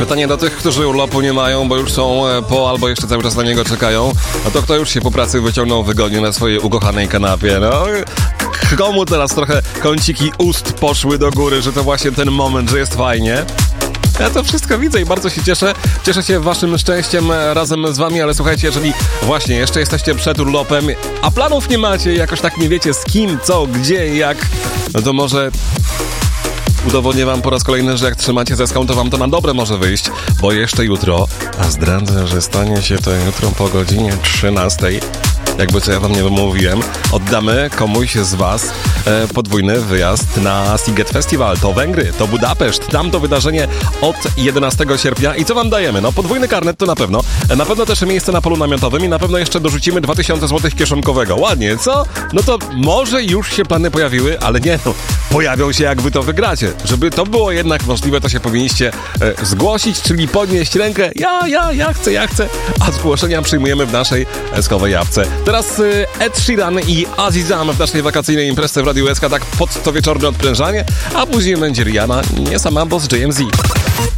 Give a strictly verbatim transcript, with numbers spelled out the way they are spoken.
Pytanie do tych, którzy urlopu nie mają, bo już są po albo jeszcze cały czas na niego czekają. No to kto już się po pracy wyciągnął wygodnie na swojej ukochanej kanapie? No, komu teraz trochę kąciki ust poszły do góry, że to właśnie ten moment, że jest fajnie? Ja to wszystko widzę i bardzo się cieszę. Cieszę się waszym szczęściem razem z wami, ale słuchajcie, jeżeli właśnie jeszcze jesteście przed urlopem, a planów nie macie, jakoś tak nie wiecie z kim, co, gdzie, jak, no to może udowodnię wam po raz kolejny, że jak trzymacie zeską, to wam to na dobre może wyjść, bo jeszcze jutro, a zdradzę, że stanie się to jutro po godzinie trzynastej. Jakby co ja wam nie wymówiłem, oddamy komuś z was e, podwójny wyjazd na Sziget Festival. To Węgry, to Budapeszt, tam to wydarzenie od jedenastego sierpnia. I co wam dajemy? No podwójny karnet to na pewno. E, na pewno też miejsce na polu namiotowym i na pewno jeszcze dorzucimy dwa tysiące złotych kieszonkowego. Ładnie, co? No to może już się plany pojawiły, ale nie no, pojawią się jak wy to wygracie. Żeby to było jednak możliwe, to się powinniście e, zgłosić, czyli podnieść rękę. Ja, ja, ja chcę, ja chcę. A zgłoszenia przyjmujemy w naszej eskowej jabłce. Teraz y, Ed Sheeran i Azizam w naszej wakacyjnej imprezie w Radiu S K, tak pod to wieczorne odprężanie, a później będzie Rihanna, nie sama, bo z J M Z.